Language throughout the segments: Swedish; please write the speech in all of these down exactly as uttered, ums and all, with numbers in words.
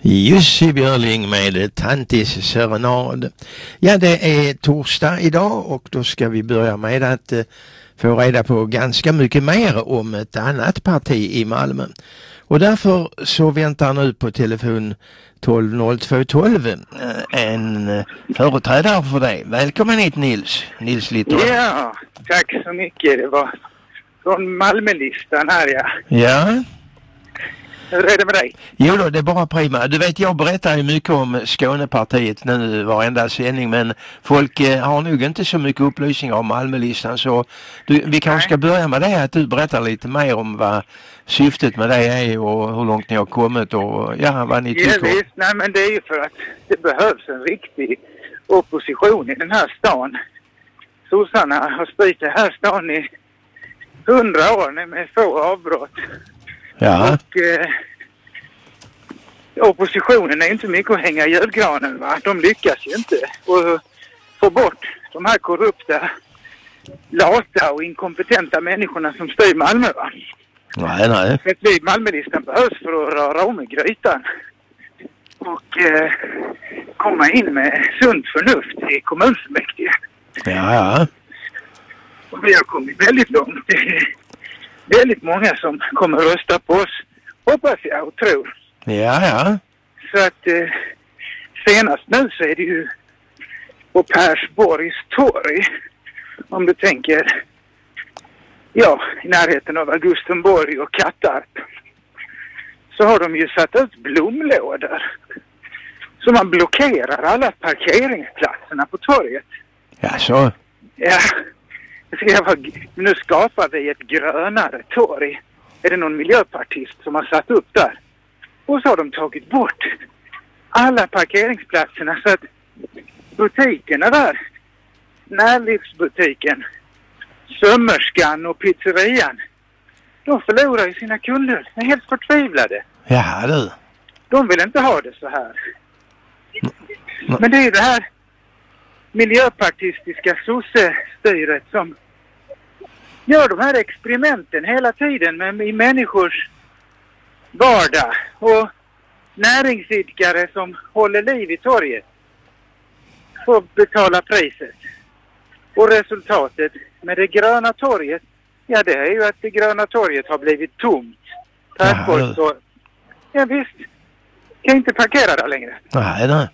Jussi Björling med Tantis serenad. Ja, det är torsdag idag och då ska vi börja med att eh, få reda på ganska mycket mer om ett annat parti i Malmö. Och därför så väntar nu på telefon tolv noll två tolv eh, en eh, företrädare för dig. Välkommen hit Nils, Nils Littor. Ja, tack så mycket. Det var från Malmölistan här, ja. Ja. Hur är det med dig? Jo då, det är bara prima. Du vet, jag berättar ju mycket om Skånepartiet nu varenda sändning, men folk eh, har nog inte så mycket upplysningar om Malmölistan, så du, vi kanske ska börja med det, att du berättar lite mer om vad syftet med det är och hur långt ni har kommit och ja, vad ni tycker. Ja, visst. Nej, men det är ju för att det behövs en riktig opposition i den här stan. Sossarna har styrt den här stan i hundra år med få avbrott. Ja. Och eh, oppositionen är inte mycket att hänga i julgranen, va? De lyckas ju inte att få bort de här korrupta, lata och inkompetenta människorna som styr Malmö, va? Nej, nej. För att vi Malmölistan behövs för att röra om i grytan och eh, komma in med sunt förnuft i kommunfullmäktige. Ja, ja. Och vi har kommit väldigt långt. Det är väldigt många som kommer att rösta på oss, hoppas jag och tror. Ja, ja. Så att eh, senast nu så är det ju på Persborgs torg, om du tänker, ja, i närheten av Augustenborg och Kattarp, så har de ju satt ut blomlådor. Så man blockerar alla parkeringsplatserna på torget. Ja, så. Ja, nu skapar vi ett grönare torg. Är det någon miljöpartist som har satt upp där? Och så har de tagit bort alla parkeringsplatserna så att butikerna där, närlivsbutiken, sömmerskan och pizzerian, de förlorar ju sina kunder. De är helt förtvivlade. Ja, du. De vill inte ha det så här. Men det är det här miljöpartistiska sossestyret som gör de här experimenten hela tiden med i människors vardag, och näringsidkare som håller liv i torget får betala priset. Och resultatet med det gröna torget, ja, det är ju att det gröna torget har blivit tomt. Ja, så, ja visst, kan inte parkera där längre. Nej, nej.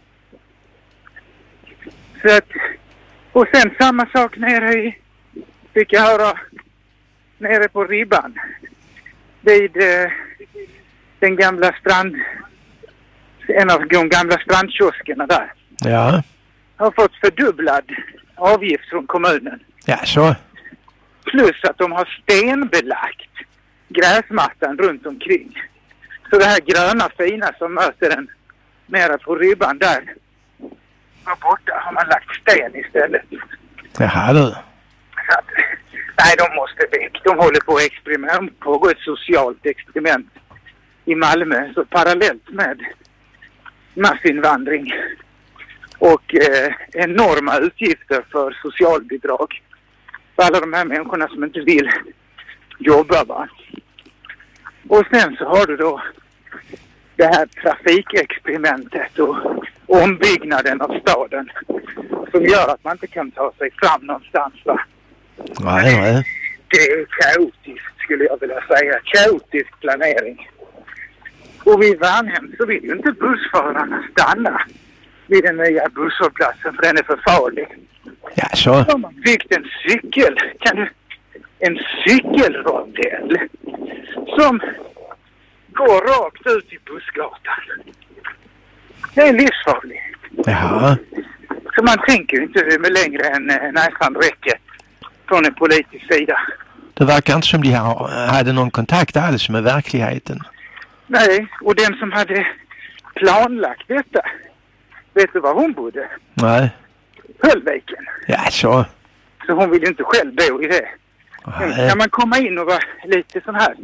Så att, och sen samma sak nere i, fick jag höra, nere på Ribban. Vid eh, den gamla strand, en av de gamla strandkioskerna där. Ja. Har fått fördubblad avgift från kommunen. Ja, så. Plus att de har stenbelagt gräsmattan runt omkring. Så det här gröna fina som möter den nere på Ribban där, var borta, har man lagt sten istället. Jaha, du. Så att, nej, de måste väck. De håller på att experiment, pågår ett socialt experiment i Malmö, så parallellt med massinvandring och eh, enorma utgifter för socialbidrag för alla de här människorna som inte vill jobba, va. Och sen så har du då det här trafikexperimentet och ombyggnaden av staden som gör att man inte kan ta sig fram någonstans, va. Nej, nej. Det är kaotiskt, skulle jag vilja säga. Kaotisk planering. Och vid Värnhem så vill ju inte bussförarna stanna vid den nya busshållplatsen, för den är för farlig. Ja, så. De har byggt en cykel, kan du, en cykelrondell som går rakt ut i bussgatan. Det är livsfarligt. Jaha. Så man tänker ju inte med längre än nästan räcker från en politisk sida. Det verkar inte som de har, hade någon kontakt alls med verkligheten. Nej, och den som hade planlagt detta, vet du var hon bodde? Nej. Höllviken. Ja, så. Så hon vill ju inte själv bo i det. Nej. Kan man komma in och vara lite sån här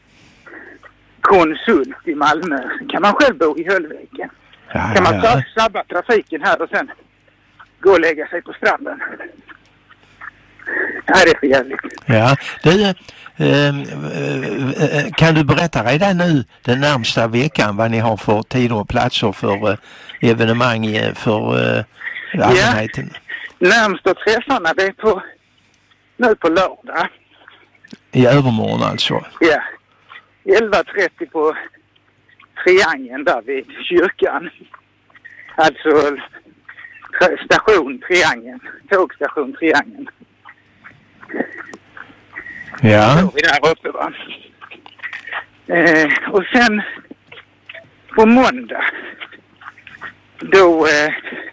konsult i Malmö, kan man själv bo i Höllviken. Ja, kan man ja, ja. sabba trafiken här och sen gå och lägga sig på stranden. Nej, det är för jävligt. Ja, du, eh, eh, kan du berätta redan nu den närmsta veckan vad ni har för tider och platser för eh, evenemang eh, för eh, allmänheten? Ja, närmsta träffarna det är på, nu på lördag. I övermorgon alltså? Ja, elva trettio på Triangeln där vid kyrkan. Alltså station Triangeln, tågstation Triangeln. Ja. Då är vi där uppe va. Eh, och sen på måndag då, eh,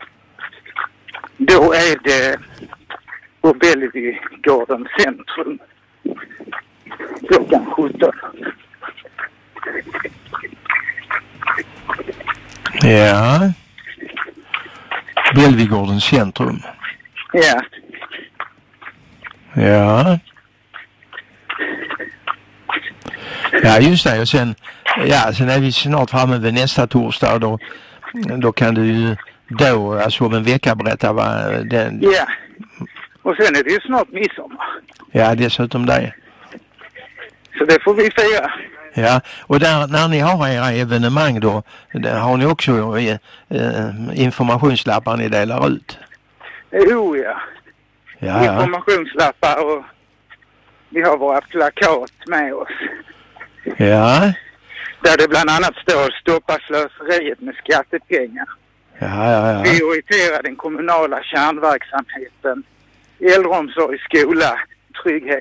då är det på Bellevuegårdens centrum klockan sjutton. Ja. Bellevuegårdens centrum. Ja. Ja. Ja, just det. Och sen, ja, sen är vi snart framme vid nästa torsdag. Då, då kan du ju då, alltså om en vecka berätta vad den... Ja. Och sen är det ju snart midsommar. Ja, dessutom det. Så det får vi fira. Ja, och där, när ni har era evenemang då, där har ni också eh, informationslappar ni delar ut? Jo, ja. Ja, ja. Informationslappar och vi har våra plakat med oss. Ja. Där det bland annat står stoppa slöseriet med skattepengar. Ja, ja, ja. Prioritera den kommunala kärnverksamheten. Äldreomsorg, skola, trygghet.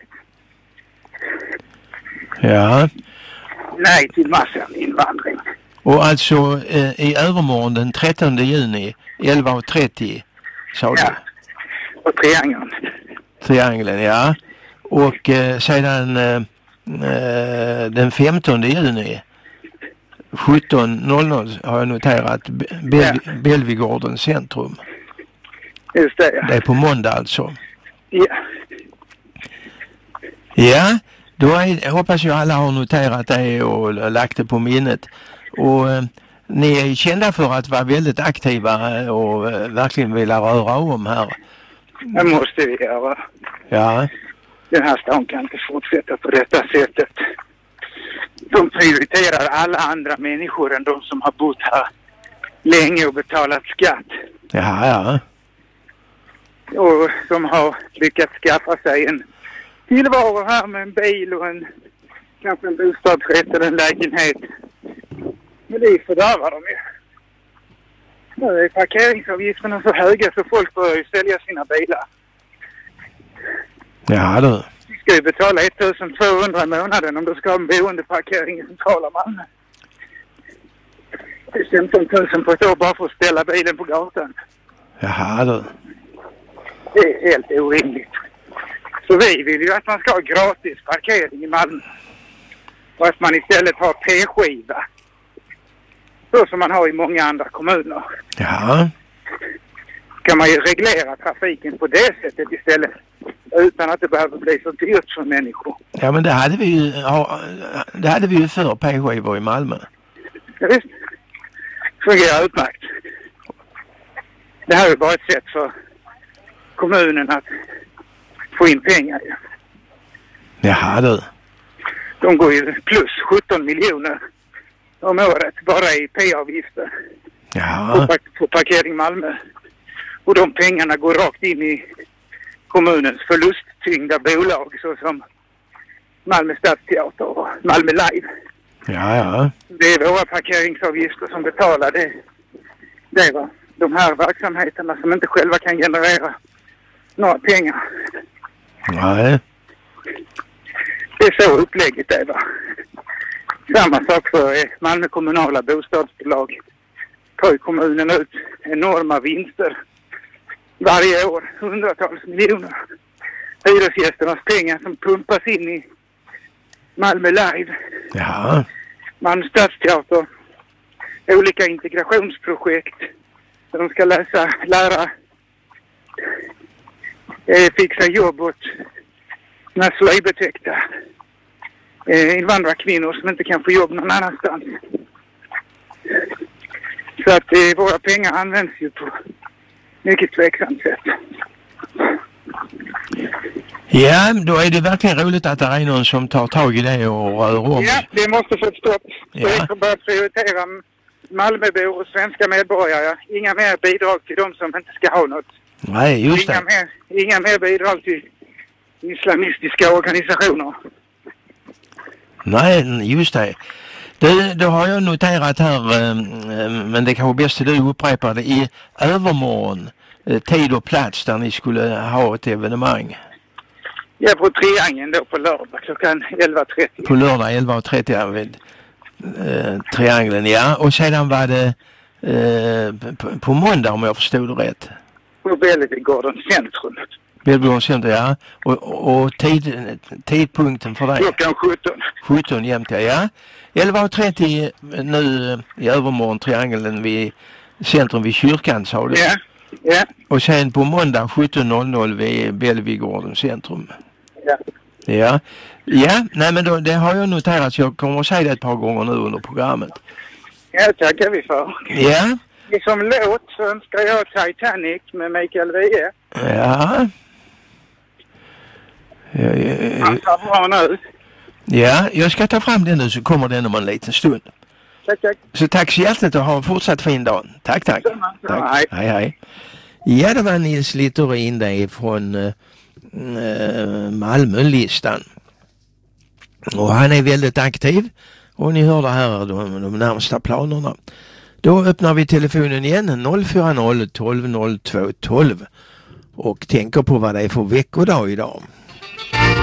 Ja. Nej till massinvandring. Och alltså eh, i övermorgon den trettonde juni elva trettio sa Ja. du? Och Triangeln. Triangeln, ja. Och eh, sedan eh, eh, den femtonde juni sjutton noll noll har jag noterat Be- Ja. Bellevuegårdens centrum. Just det, ja. Det är på måndag alltså. Ja. Ja, då är, hoppas jag alla har noterat det och lagt det på minnet. Och eh, ni är kända för att vara väldigt aktiva och eh, verkligen vilja röra om här. Det måste vi göra. Ja. Den här stan kan inte fortsätta på detta sättet. De prioriterar alla andra människor än de som har bott här länge och betalat skatt. Ja, ja. Och som har lyckats skaffa sig en tillvaro här med en bil och en kanske en bostadsrätt eller en lägenhet. Men det fördärvar de ju. Nu är parkeringsavgifterna så höga så folk börjar ju sälja sina bilar. Ja, du. Vi ska ju betala ettusen tvåhundra i månaden om du ska ha en boendeparkering i centrala Malmö. Det är femton tusen på ett år bara för att ställa bilen på gatan. Jaha, du. Det är helt orimligt. Så vi vill ju att man ska ha gratis parkering i Malmö. Och att man istället har P-skiva. Så som man har i många andra kommuner. Ja. Kan man ju reglera trafiken på det sättet istället. Utan att det behöver bli så dyrt för människor. Ja, men det hade vi ju, ja, det hade vi ju för P-skivor i Malmö. Ja, visst. Fungerar utmärkt. Det här är bara ett sätt för kommunen att få in pengar. Ja. Jaha, du. De går ju plus sjutton miljoner om året bara i P-avgifter. Ja. På, par- på parkering Malmö. Och de pengarna går rakt in i kommunens förlusttyngda bolag såsom Malmö Stadsteater och Malmö Live. Ja, ja. Det är våra parkeringsavgifter som betalar det. Det är va? De här verksamheterna som inte själva kan generera några pengar. Nej. Det är så upplägget är va? Samma sak för Malmö kommunala bostadsbolag. Tar kommunen ut enorma vinster varje år, hundratals miljoner. Hyresgästernas pengar som pumpas in i Malmö Live. Ja. Malmö Stadsteater. Olika integrationsprojekt. Där de ska läsa, lära, eh, fixa jobb åt såna slöjbetäckta eh, invandrarkvinnor som inte kan få jobb någon annanstans. Så att eh, våra pengar används ju på mycket tveksamt sätt. Ja, då är det verkligen roligt att det är någon som tar tag i det och rör om. Ja, vi måste få ett stopp. Så Ja. vi får börja prioritera Malmöbor och svenska medborgare. Inga mer bidrag till de som inte ska ha något. Nej, just Inga det. mer, inga mer bidrag till islamistiska organisationer. Nej, just det. Det, då har jag noterat här, eh, men det kanske bäst att du upprepar det, i övermorgon, eh, tid och plats där ni skulle ha ett evenemang. Ja, på Triangeln då på lördag klockan elva trettio. På lördag elva trettio vid eh, Triangeln, ja. Och sedan var det eh, på, på måndag om jag förstod det rätt. På Bellevigårdens centrum. Bellevigårdens centrum, ja. Och, och, och tid, tidpunkten för det? Klockan sjutton. sjutton jämt, ja. elva trettio nu i övermorgon Triangeln vid centrum vid kyrkan, sa du? Ja, ja. Och sen på måndag sjutton noll noll vid Bellevigårdens centrum. Ja. Ja, ja, nej men då, det har jag noterat så jag kommer att säga det ett par gånger nu under programmet. Ja, tackar vi för. Ja. Som låt så önskar jag Titanic med Mikael Wiehe. Ja. Ja, ja, Han tar bra nu. ja, jag ska ta fram den nu så kommer den om en liten stund. Tack, tack. Så tack så hjärtligt och ha en fortsatt fin dag. Tack, tack. Samma, samma. Tack. Hej. Hej, hej. Ja, det var Nils Littorin där från äh, Malmölistan. Och han är väldigt aktiv. Och ni hörde här de, de närmsta planerna. Då öppnar vi telefonen igen noll fyra noll tolv noll två tolv och tänker på vad det är för veckodag idag.